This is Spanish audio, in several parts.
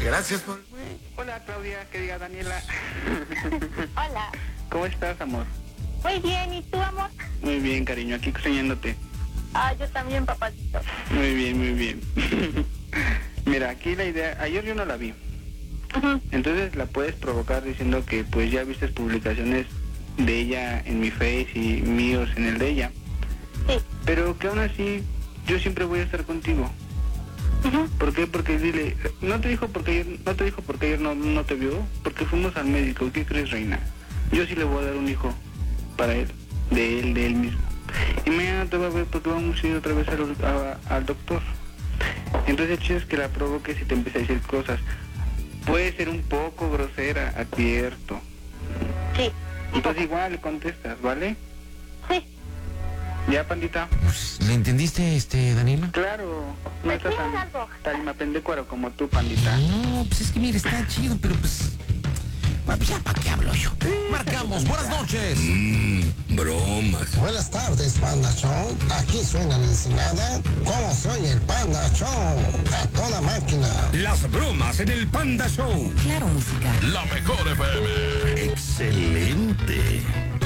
Gracias por... Hola, Claudia, que diga Daniela. Hola. ¿Cómo estás, amor? Muy bien, ¿y tú, amor? Muy bien, cariño, aquí extrañándote. Ah, yo también, papacito. Muy bien, muy bien. Mira, aquí la idea, ayer yo no la vi. Entonces la puedes provocar diciendo que pues ya viste publicaciones de ella en mi Face y míos en el de ella. Sí. Pero que aún así yo siempre voy a estar contigo. ¿Por qué? Porque dile, no te dijo porque ayer no te vio, porque fuimos al médico. ¿Qué crees, reina? Yo sí le voy a dar un hijo para él, de él mismo. Y mañana te va a ver porque vamos a ir otra vez al doctor. Entonces el chiste es que la provoques y te empieza a decir cosas. Puede ser un poco grosera, advierto. Sí. Entonces igual le contestas, ¿vale? Sí. ¿Ya, pandita? Pues, ¿le entendiste, Daniela? Claro, no ¿Me estás quieres algo? tan mapendecuaro como tú, pandita. No, pues es que mire, está chido, pero pues... Bueno, pues ya, ¿para qué hablo yo? Marcamos, buenas noches. Bromas. Buenas tardes, Panda Show. Aquí suena la ensenada. ¿Cómo soy el Panda Show? A toda máquina. Las bromas en el Panda Show. Claro, música. La mejor FM. Excelente.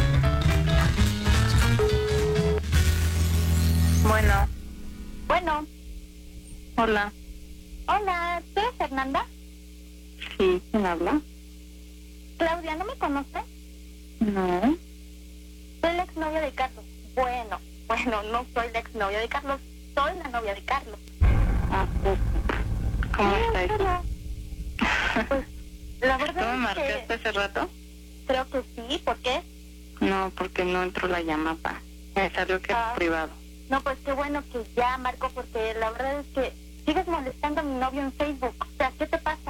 Bueno. Hola. Hola, ¿tú eres Fernanda? Sí, ¿quién habla? Claudia, ¿no me conoces? No. Soy la exnovia de Carlos. Bueno, no soy la exnovia de Carlos, soy la novia de Carlos. Ah, pues, ¿cómo Sí, está ¿en eso? serio? Pues, la ¿Tú verdad me es marcaste que hace rato? creo que sí, ¿por qué? No, porque no entró la llamada. Me salió que es privado. No, pues qué bueno que ya marco, porque la verdad es que sigues molestando a mi novio en Facebook. O sea, ¿qué te pasa?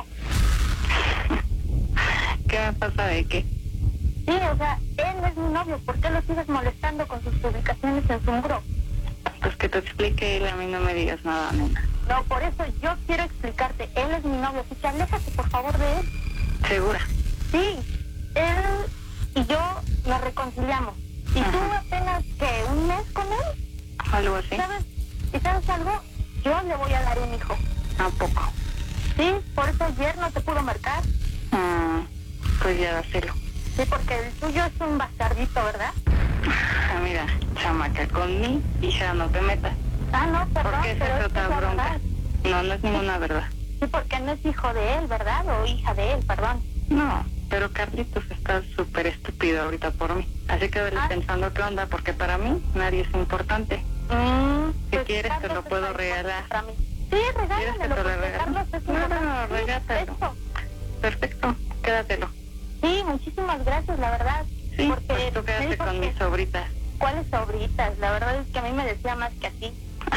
¿Qué me pasa de qué? Sí, o sea, él es mi novio. ¿Por qué lo sigues molestando con sus publicaciones en su muro? Pues que te explique y a mí no me digas nada, nena. No, por eso yo quiero explicarte. Él es mi novio, así que aléjate por favor de él. ¿Segura? Sí, él y yo nos reconciliamos. Y tú apenas, que un mes con él, ¿Algo así? ¿sabes? ¿Y sabes algo? Yo le voy a dar un hijo. ¿A poco? Sí, por eso ayer no te pudo marcar. Pues ya dáselo. Sí, porque el tuyo es un bastardito, ¿verdad? Ah, mira, chamaca, con mi hija no te metas. Ah, no, perdón, Porque esa pero es es que otra es la bronca. verdad. No, no es ninguna verdad. Sí, porque no es hijo de él, ¿verdad? O hija de él, perdón. No, pero Carlitos está súper estúpido ahorita por mí. Así que vele pensando qué onda, porque para mí nadie es importante. Si quieres te lo puedo regalar. Para mí. Sí, regálamelo, porque Carlos es No, regátalo. Perfecto, quédatelo. Sí, muchísimas gracias, la verdad. Sí, porque pues tú quédate con mis sobritas. ¿Cuáles sobritas? La verdad es que a mí me decía más que a ti.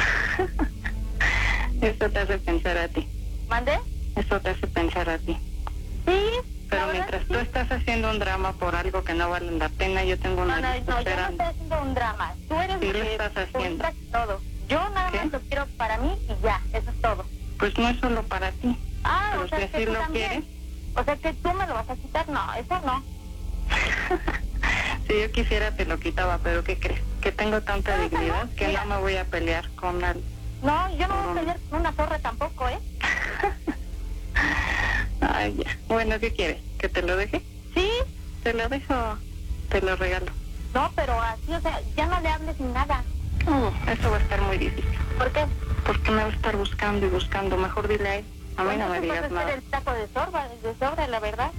Eso te hace pensar a ti. ¿Mande? Eso te hace pensar a ti. Sí. Pero mientras tú estás haciendo un drama por algo que no vale la pena, yo tengo una No, lista yo no esperando. estoy haciendo un drama. Tú eres Sí, la lo que estás haciendo. publicas todo. Yo nada más lo quiero para mí y ya, eso es todo. Pues no es solo para ti. Ah, pero o sea si que así tú lo también. quieres. O sea que tú me lo vas a quitar. No, eso no. Si yo quisiera te lo quitaba, pero ¿qué crees? Que tengo tanta dignidad que no me voy a pelear con nadie. No, yo no voy a pelear con una zorra tampoco, ¿eh? Ay, ya. Bueno, ¿qué quieres? ¿Que te lo deje? Sí. Te lo dejo, te lo regalo. No, pero así, o sea, ya no le hables ni nada. Eso va a estar muy difícil. ¿Por qué? Porque me va a estar buscando y buscando. Mejor dile a él. A mí no me digas puede nada. ser el taco de sobra, la verdad.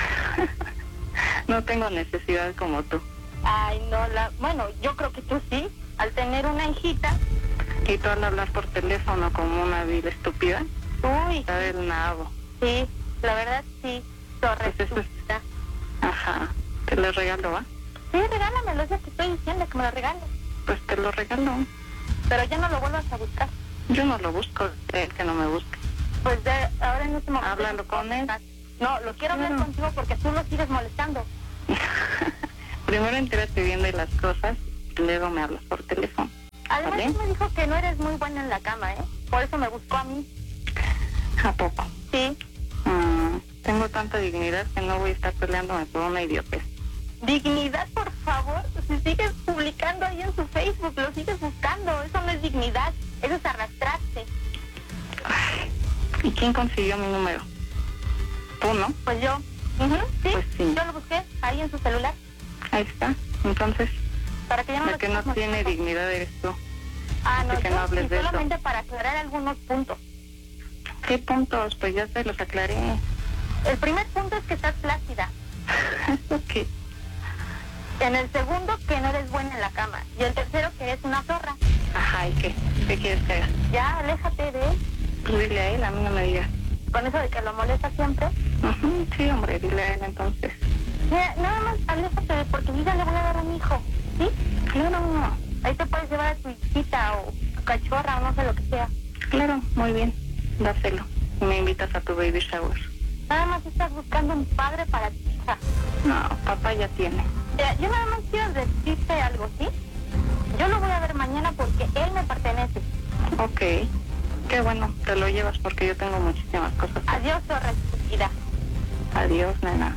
No tengo necesidad como tú. Ay, no, bueno, yo creo que tú sí, al tener una hijita. Y tú al hablar por teléfono como una vil estúpida. Uy. Está del nabo. Sí, la verdad sí, torre estúpida. Ajá, te lo regalo, ¿va? Sí, regálamelo, es lo que estoy diciendo, que me lo regales. Pues te lo regalo. Pero ya no lo vuelvas a buscar. Yo no lo busco, él que no me busque. Pues ahora en este momento... Háblalo con él. No, lo quiero hablar contigo porque tú lo sigues molestando. Primero entérate bien de las cosas, luego me hablas por teléfono. Además, ¿vale? me dijo que no eres muy buena en la cama, ¿eh? Por eso me buscó a mí. ¿A poco? Sí. Tengo tanta dignidad que no voy a estar peleándome por una idiotez. Dignidad, por favor. Si sigues publicando ahí en su Facebook, lo sigues buscando. Eso no es dignidad, eso es arrastrarse. Ay, ¿y quién consiguió mi número? ¿Tú no? Pues yo. Sí, Pues sí. yo lo busqué ahí en su celular. Ahí está. Entonces, Para que ya no la lo que no tengamos tiene tiempo. dignidad eres tú. Ah, no, Así que no yo hables sí, de eso. solamente para aclarar algunos puntos. ¿Qué puntos? Pues ya te los aclaré. El primer punto es que estás plácida. ¿Qué? En el segundo, que no eres buena en la cama. Y el tercero, que eres una zorra. Ajá, ¿y qué? ¿Qué quieres que haga? Ya, aléjate de él. Pues dile a él, a mí no me digas. Con eso de que lo molesta siempre. Ujú, sí, hombre, dile a él entonces. Mira, nada más aléjate de él, porque yo ya le voy a dar a mi hijo. ¿Sí? Claro, Ahí te puedes llevar a tu hijita o tu cachorra o no sé lo que sea. claro, muy bien. Dáselo. Y me invitas a tu baby shower. Nada más estás buscando un padre para tu hija. No, papá ya tiene. Mira, yo nada más quiero decirte algo, ¿sí? Yo lo voy a ver mañana porque él me pertenece. Ok. Qué bueno, te lo llevas porque yo tengo muchísimas cosas. Adiós, zorra estúpida. Adiós, nena.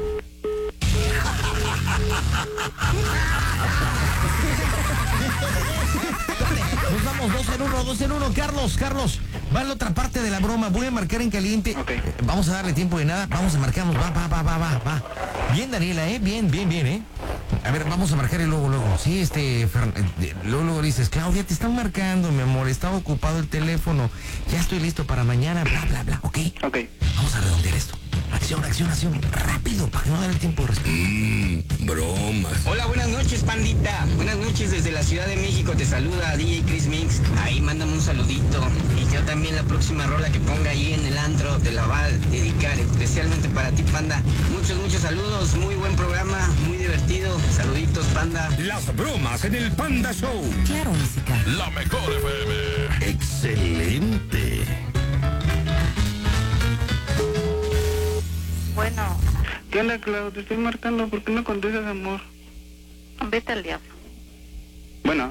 Nos vamos 2 en 1. Carlos, va la otra parte de la broma. Voy a marcar en caliente. Ok. Vamos a darle tiempo de nada. Vamos a marcarnos. Va. Bien, Daniela, Bien, A ver, vamos a marcar y luego. Sí, luego dices, Claudia, te están marcando, mi amor. Estaba ocupado el teléfono. Ya estoy listo para mañana, bla, ¿ok? Ok. Vamos a redondear esto. Acción. Rápido, para que no dé el tiempo de respirar. Bromas. Hola, buenas noches, pandita. Buenas noches desde la Ciudad de México. Te saluda DJ Chris Mix. Ahí mándame un saludito. Y yo también la próxima rola que ponga ahí en el antro te la va a dedicar especialmente para ti, panda. Muchos saludos. Muy buen programa, muy divertido. Saluditos, panda. Las bromas en el Panda Show. Claro, música. La mejor FM. Excelente. Bueno, ¿Qué onda, Clau? Te estoy marcando. ¿Por qué no contestas, amor? vete al diablo. Bueno,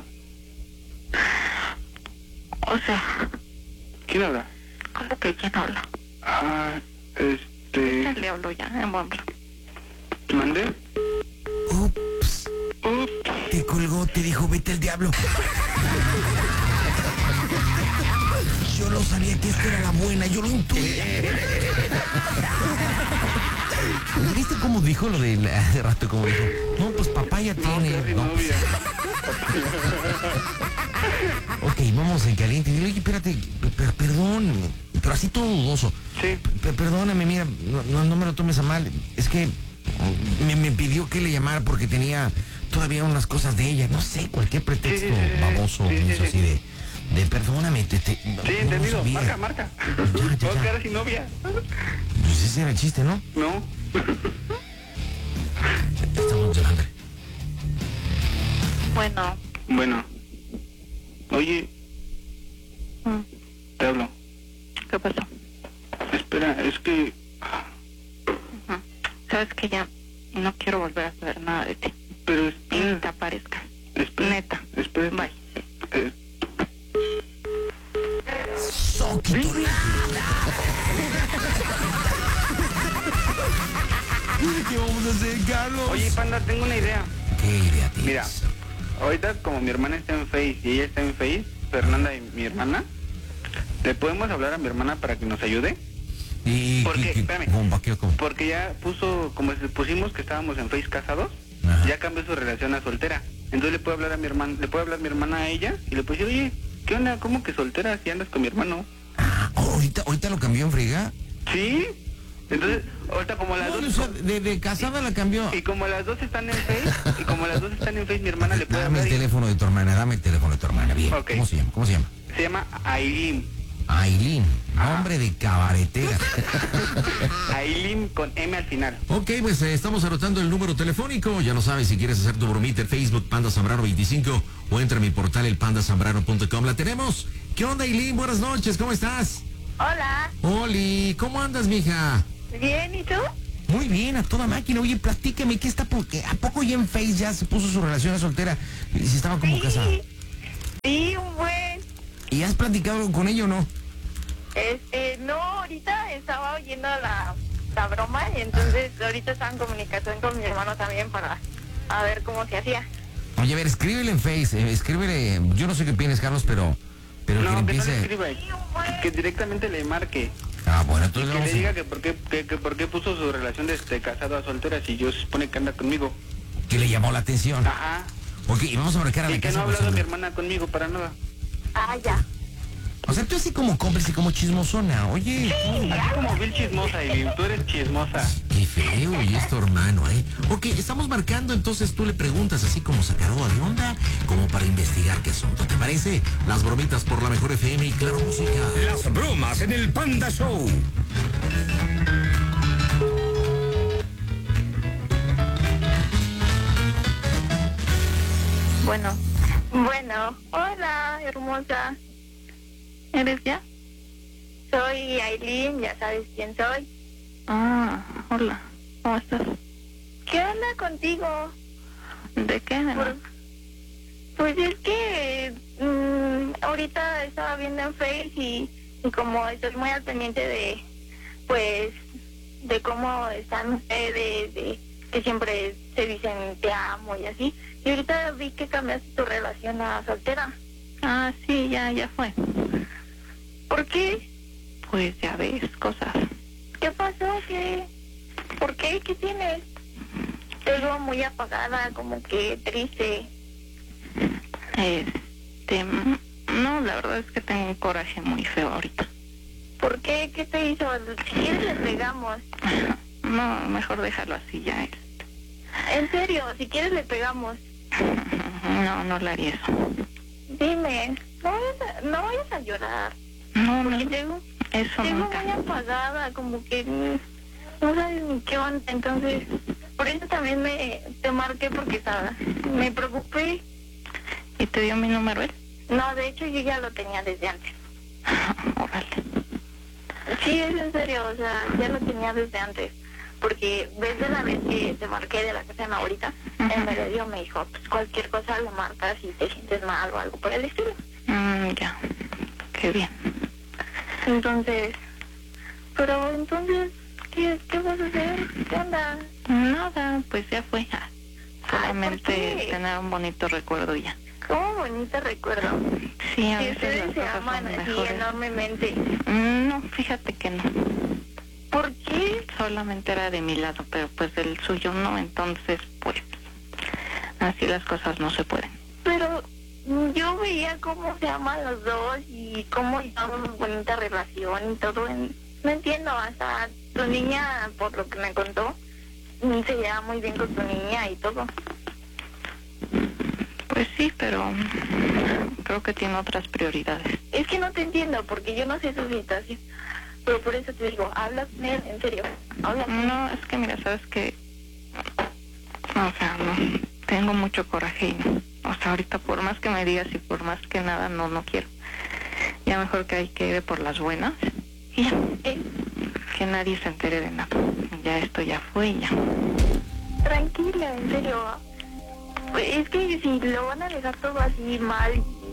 O sea, ¿quién habla? ¿cómo que quién habla? Vete al diablo ya, en buen plan. ¿Mandé? Ups. Te colgó, te dijo, vete al diablo. Yo no sabía que esta era la buena, yo lo intuía. ¿Viste cómo dijo lo de hace rato? Como dijo, no, pues papá ya tiene. Casi No, novia. Ok, vamos en caliente. Dile, oye, espérate, perdón, pero así todo dudoso. Sí. Perdóname, mira, no me lo tomes a mal. Es que me pidió que le llamara porque tenía todavía unas cosas de ella. No sé, cualquier pretexto Sí. baboso, Sí, eso así de perdóname. Sí, entendido. No sabía. Marca. Ya. Vamos a quedar sin novia. Pues ese era el chiste, ¿no? No. Estamos de hambre. Bueno, Oye, te hablo. ¿qué pasó? Espera, es que... Sabes que ya no quiero volver a saber nada de ti. Pero Ni espera. te aparezcas. Espera. Neta. Espera. Bye. Soquito. ¿Qué vamos a hacer, Carlos? Oye, panda, tengo una idea. ¿Qué idea tienes? Mira, ahorita como mi hermana está en Face y ella está en Face, Fernanda y mi hermana, ¿le podemos hablar a mi hermana para que nos ayude? ¿Y Porque, espérame. ¿Cómo? Porque ya pusimos que estábamos en Face casados, Ajá. ya cambió su relación a soltera. Entonces le puede hablar a mi hermana, mi hermana a ella y le puede decir, oye, ¿qué onda? ¿Cómo que soltera si andas con mi hermano? Ah, ahorita lo cambió en friga. ¿Sí? Entonces, ahorita como las No, dos... o sea, de casada la cambió. Y como las dos están en Face, mi hermana le puede Dame el hablar. teléfono de tu hermana, bien. Ok. ¿Cómo se llama? Se llama Aileen. Aileen, nombre de cabaretera. Aileen con M al final. Ok, pues estamos anotando el número telefónico. Ya lo sabes, si quieres hacer tu bromita en Facebook, Panda Zambrano 25, o entra a mi portal, elpandazambrano.com. La tenemos. ¿Qué onda, Aileen? Buenas noches, ¿cómo estás? Hola. Oli, ¿cómo andas, mija? Bien, ¿y tú? Muy bien, a toda máquina. Oye, platícame, ¿qué está porque ¿a poco ya en Face ya se puso su relación a soltera? Y si estaba como casada. Sí, un buen. ¿Y has platicado con ella o no? No, ahorita estaba oyendo la broma y entonces ahorita estaba en comunicación con mi hermano también para a ver cómo se hacía. Oye, a ver, escríbele en Face, escríbele, yo no sé qué opinas, Carlos, pero que le No, que no le empiece... escriba, que directamente le marque. Ah, bueno, entonces Que vamos le diga que por qué puso su relación de casado a soltera si yo se supone que anda conmigo. que le llamó la atención. Ajá. Ok, y vamos a marcar a la Y que casa. no ha hablado Gonzalo. mi hermana conmigo para nada. Ah, ya. O sea, tú así como cómplice, como chismosona. Oye, Así como Bill chismosa, Eileen, tú eres chismosa. qué feo, y es tu hermano, ¿eh? Ok, estamos marcando, entonces tú le preguntas así como sacaroa de onda, como para investigar qué asunto. ¿Te parece? Las bromitas por la mejor FM y Claro Música. Las bromas en el Panda Show. Bueno. Bueno, hola, hermosa. ¿Eres ya? Soy Aileen, ya sabes quién soy. Ah, hola. ¿Cómo estás? ¿Qué onda contigo? ¿De qué, nena? Pues es que ahorita estaba viendo en Face y como estoy muy al pendiente de, pues, de cómo están ustedes, de que siempre se dicen te amo y así. Y ahorita vi que cambiaste tu relación a soltera. Ah, sí, ya fue. ¿Por qué? Pues ya ves, cosas. ¿Qué pasó? ¿Por qué? ¿Qué tienes? Te veo muy apagada, como que triste. No, la verdad es que tengo un coraje muy feo ahorita. ¿Por qué? ¿Qué te hizo? Si quieres le pegamos. No, mejor déjalo así ya. En serio, si quieres le pegamos. No le haría eso. Dime, no vayas a llorar. No, tengo nunca. Muy apagada, como que no sabes ni qué onda, entonces por eso también te marqué porque me preocupé. ¿Y te dio mi número él? No, de hecho yo ya lo tenía desde antes. Órale. Sí, es en serio, o sea, ya lo tenía desde antes. Porque desde la vez que te marqué de la casa de mi abuelita, el medio me dijo, pues cualquier cosa lo marcas si te sientes mal o algo por el estilo. Ya, qué bien. Entonces, ¿qué vas a hacer? ¿Qué onda? Nada, pues ya fue. Solamente tener un bonito recuerdo ya. ¿Cómo bonito recuerdo? Sí, a veces ustedes se aman así enormemente. No, fíjate que no. ¿Por qué? Solamente era de mi lado, pero pues del suyo no, entonces pues así las cosas no se pueden. Pero yo veía cómo se aman los dos y cómo llevaban una bonita relación y todo. No entiendo, hasta tu niña, por lo que me contó, se lleva muy bien con tu niña y todo. Pues sí, pero creo que tiene otras prioridades. Es que no te entiendo, porque yo no sé su situación. Pero por eso te digo, habla con él, en serio. Habla con él. No, es que mira, sabes que... O sea, no. Tengo mucho coraje y no. O sea, ahorita por más que me digas y por más que nada, no quiero. Ya mejor que hay que ir por las buenas. Y ya. Que nadie se entere de nada. Ya esto ya fue y ya. Tranquila, en serio. Es que si lo van a dejar todo así mal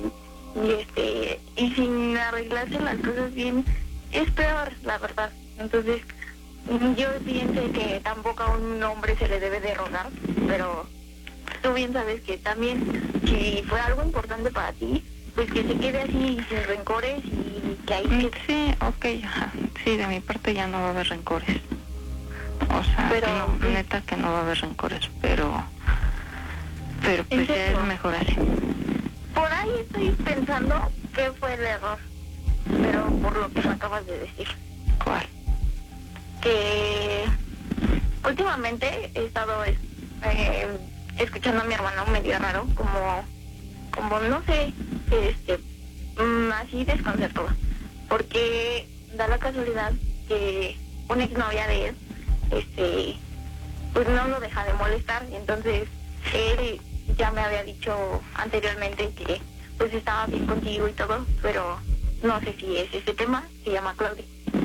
y sin arreglarse las cosas bien, es peor, la verdad. Entonces, yo pienso que tampoco a un hombre se le debe de rogar, pero tú bien sabes que también, si fue algo importante para ti, pues que se quede así sin rencores y que ahí... Sí, ok, ajá. Sí, de mi parte ya no va a haber rencores. O sea, pero, no, neta que no va a haber rencores, pero pues ya es mejor así. Por ahí estoy pensando que fue el error, pero por lo que me acabas de decir. ¿Cuál? Que últimamente he estado escuchando a mi hermano medio raro, como no sé, así desconcertado, porque da la casualidad que una exnovia de él, pues no lo deja de molestar, y entonces él ya me había dicho anteriormente que pues estaba bien contigo y todo, pero no sé si es ese tema. Se llama Claudia.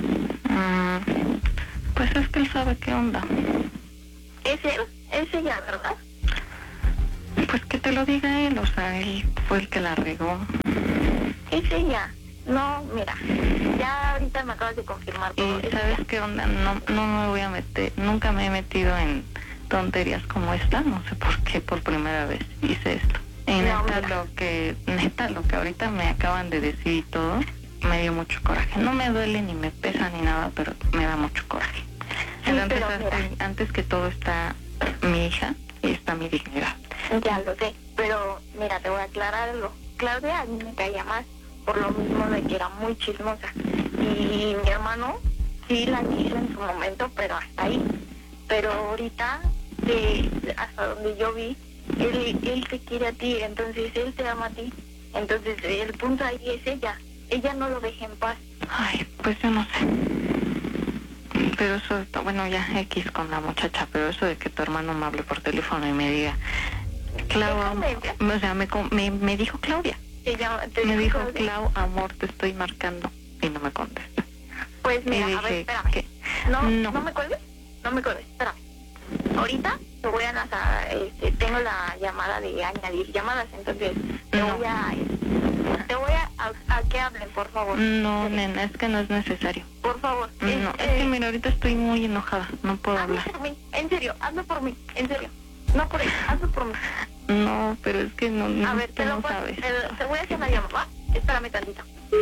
Pues es que él sabe qué onda. ¿Es él? ¿Es ella, verdad? Pues que te lo diga él, o sea, él fue el que la regó. ¿Es ella? No, mira, ya ahorita me acabas de confirmar todo. ¿Y sabes qué onda? No me voy a meter, nunca me he metido en tonterías como esta, no sé por qué por primera vez hice esto. Y neta, lo que ahorita me acaban de decir y todo, me dio mucho coraje. No me duele ni me pesa ni nada, pero me da mucho coraje. Entonces, antes que todo está mi hija y está mi dignidad. Ya lo sé, pero mira, te voy a aclarar algo. Claudia a mí me caía más por lo mismo de que era muy chismosa. Y mi hermano sí la quiso en su momento, pero hasta ahí. Pero ahorita, hasta donde yo vi, él te quiere a ti, entonces él te ama a ti. Entonces el punto ahí es ella. Ella no lo deja en paz. Ay, pues yo no sé. Pero eso, bueno, ya X con la muchacha, pero eso de que tu hermano me hable por teléfono y me diga, Clau, o sea, me dijo Claudia. Me dijo, Clau, amor, te estoy marcando. Y no me contesta. Pues mira, dije, a ver, espérame. No me cuelgues, espérame. Ahorita te voy a lanzar, tengo la llamada de añadir llamadas, entonces te voy a que hablen, por favor. No, nena, es que no es necesario. Por favor. No, es que mira, ahorita estoy muy enojada, no puedo hablar. Por mí, en serio, hazlo por mí, en serio. No por él, hazlo por mí. No, pero es que no, a ver, tú no sabes. Te voy a hacer la llamada, ¿va? Espérame tantito.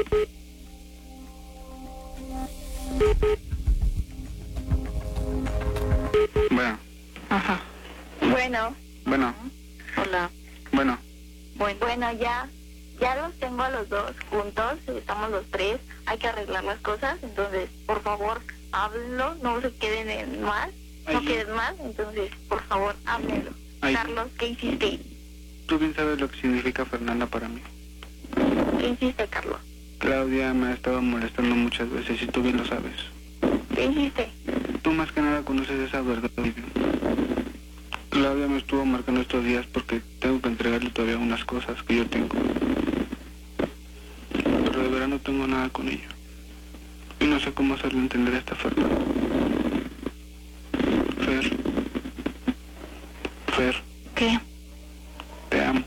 Bueno. Ajá. Bueno. Hola. Bueno, ya los tengo a los dos juntos, estamos los tres, hay que arreglar las cosas, entonces, por favor, háblenlo, no se queden en más, no queden más, entonces, por favor, háblenlo. Carlos, ¿qué hiciste? Tú bien sabes lo que significa Fernanda para mí. ¿Qué hiciste, Carlos? Claudia me ha estado molestando muchas veces y tú bien lo sabes. ¿Qué hiciste? Tú más que nada conoces esa verdad, Olivia. Claudia me estuvo marcando estos días porque tengo que entregarle todavía unas cosas que yo tengo. Pero de verdad no tengo nada con ella. Y no sé cómo hacerle entender a esta Fernanda. Fer. ¿Qué? Te amo.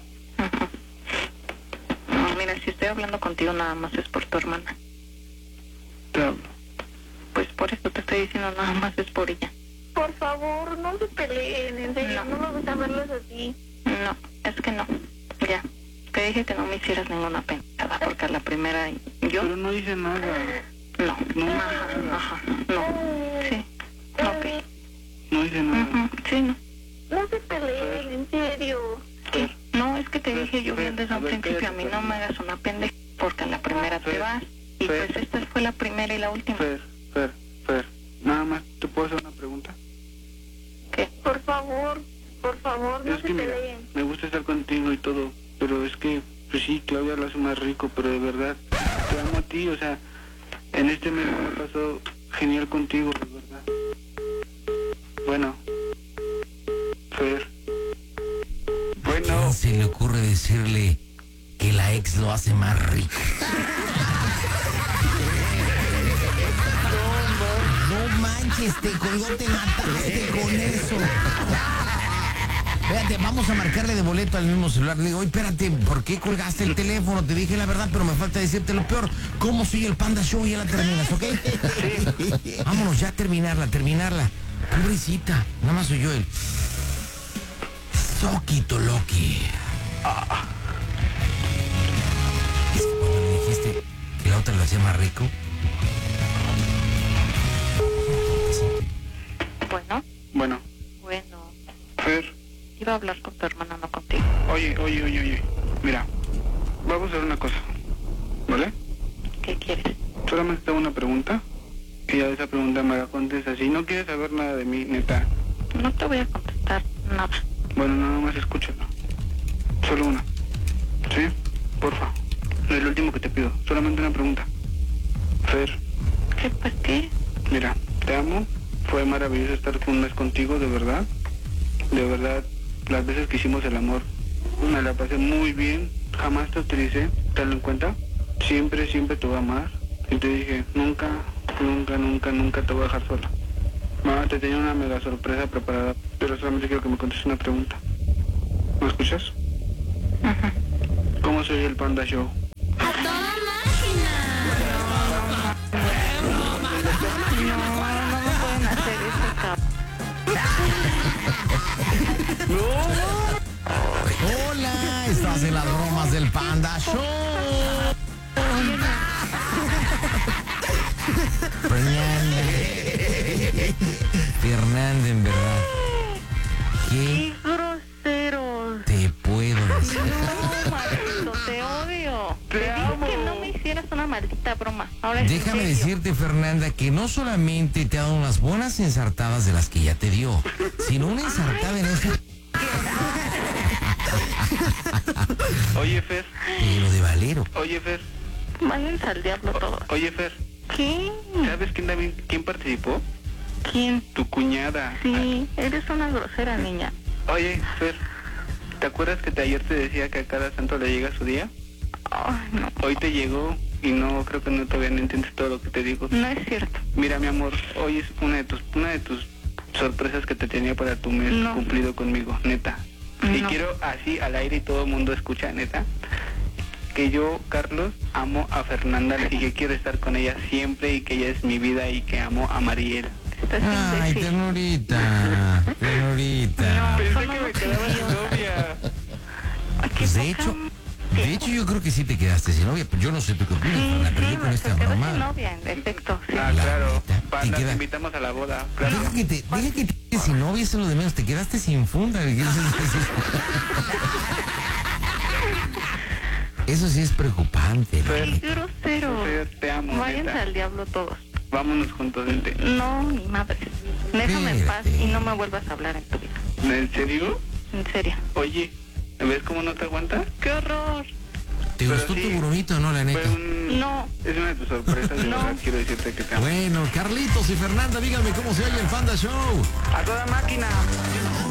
No, mira, si estoy hablando contigo nada más es por tu hermana. Te hablo. Pues por eso te estoy diciendo, nada más es por ella. Por favor, no se peleen, en serio, no me gusta verlos así. No, es que no. Ya, te dije que no me hicieras ninguna pendejada, porque a la primera yo... Pero no hice nada. No. Ajá, no. Sí, ok. No hice nada. Sí, no. No se peleen, en serio. ¿Qué? No, es que te dije yo bien desde un principio, a mí no me hagas una pendeja, porque a la primera te vas. Y pues esta fue la primera y la última. Fer. Nada más, ¿te puedo hacer una pregunta? ¿Qué? Por favor, no es se que mira, peleen. me gusta estar contigo y todo, pero es que, pues sí, Claudia lo hace más rico, pero de verdad, te amo a ti, o sea, en este mes me ha pasado genial contigo, de verdad. Bueno, Fer. ¿Quién se le ocurre decirle que la ex lo hace más rico? No manches, te colgó, te mataste con eso. Espérate, vamos a marcarle de boleto al mismo celular. Le digo, oye, espérate, ¿por qué colgaste el teléfono? Te dije la verdad, pero me falta decirte lo peor. ¿Cómo sigue el Panda Show? Ya la terminas, ¿ok? Sí. Vámonos ya a terminarla. Pobrecita, nada más soy yo el... Soquito Loki. Es que cuando le dijiste que la otra lo hacía más rico... Bueno. Fer. Iba a hablar con tu hermana, no contigo. Oye. Mira, vamos a hacer una cosa, ¿vale? ¿Qué quieres? Solamente te hago una pregunta y a esa pregunta me la contestas. Si no quieres saber nada de mí, neta. No te voy a contestar nada. Bueno, nada más escúchalo. Solo una. ¿Sí? Porfa. Es lo último que te pido. Solamente una pregunta. Fer. ¿Qué? ¿Pues qué? Mira, te amo. Fue maravilloso estar un mes contigo, de verdad. De verdad, las veces que hicimos el amor, me la pasé muy bien. Jamás te utilicé, tenlo en cuenta. Siempre te voy a amar. Y te dije, nunca te voy a dejar sola. Mamá, te tenía una mega sorpresa preparada, pero solamente quiero que me contestes una pregunta. ¿Me escuchas? Ajá. ¿Cómo soy el Panda Show? ¡A toda máquina! No me pueden hacer eso, cabrón. Hola, estás en las bromas del Panda Show. Fernanda. Fernanda, en verdad. ¡Qué ¿Qué groseros! te puedo decir? No, maldito, te odio. Te dije que no me hicieras una maldita broma. Ahora es en Déjame serio. decirte, Fernanda, que no solamente te ha dado unas buenas ensartadas de las que ya te dio, sino una ensartada en esa... Oye, Fer. Pero de valero. Oye, Fer. Váyanse al diablo todos. Oye, Fer. ¿Qué? ¿Sabes quién participó? ¿Quién? Tu cuñada. Sí, eres una grosera niña. Oye, Fer. ¿Te acuerdas que ayer te decía que a cada santo le llega su día? Ay, no. Hoy te llegó y no, creo que todavía no entiendes todo lo que te digo. No es cierto. Mira, mi amor, hoy es una de tus sorpresas que te tenía para tu mes No. cumplido conmigo, neta. Y No. quiero así al aire y todo el mundo escucha, neta, que yo, Carlos, amo a Fernanda y que quiero estar con ella siempre y que ella es mi vida y que amo a Mariel. Estás Ay, imbécil. ternurita, ternurita. No. Pensé Son que me unos quedaba sin tíos. novia. Ay, qué Pues de poca- hecho yo creo que sí te quedaste sin novia. Yo no sé tú qué opinas, Fernanda, pero yo con esta se quedó sin broma... novia, en efecto, sí. Ah, La claro. neta, Panda, te te queda- invitamos a la boda. Claro. Deja que te quedes sin novia, eso es lo de menos. Te quedaste sin funda. Eso sí es preocupante, ¿no? Fer, Qué grosero. Fer, te amo, Váyanse neta. al diablo todos. Vámonos juntos, vente. No, ni madre. Déjame en paz Espérate. y no me vuelvas a hablar en tu vida. ¿En serio? En serio. Oye, ¿ves cómo no te aguantas? ¡Qué horror! ¿Te Pero gustó sí, tu bromito, no, la neta? No. Es una de tus sorpresas, de No. verdad quiero decirte que te amo. Bueno, Carlitos y Fernanda, díganme cómo se oye el Panda Show. A toda máquina.